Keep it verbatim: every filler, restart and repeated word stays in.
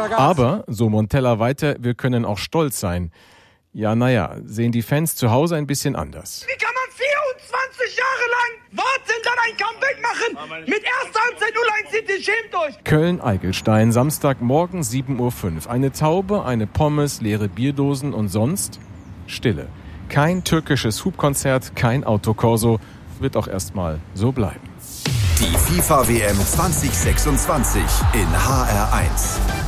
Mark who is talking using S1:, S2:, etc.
S1: Aber, so Montella weiter, wir können auch stolz sein. Ja, naja, sehen die Fans zu Hause ein bisschen anders.
S2: Wie kann man vierundzwanzig Jahre lang warten, dann ein Comeback machen? Mit erster Halbzeit null eins City, schämt euch!
S1: Köln-Eigelstein, Samstagmorgen sieben Uhr fünf. Eine Taube, eine Pommes, leere Bierdosen und sonst Stille. Kein türkisches Hupkonzert, kein Autokorso. Wird auch erstmal so bleiben.
S3: Die FIFA-W M zwanzig sechsundzwanzig in H R eins.